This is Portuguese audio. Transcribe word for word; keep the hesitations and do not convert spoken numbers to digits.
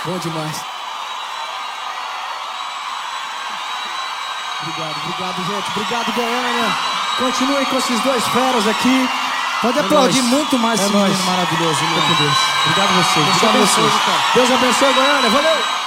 Bom demais. Obrigado, obrigado, gente. Obrigado, Goiânia. Continuem com esses dois feras aqui. Pode é aplaudir nóis. muito mais é esse nóis. menino maravilhoso. Obrigado a vocês. Deus Obrigado a abençoe, vocês. cara. Deus abençoe, Goiânia. Valeu!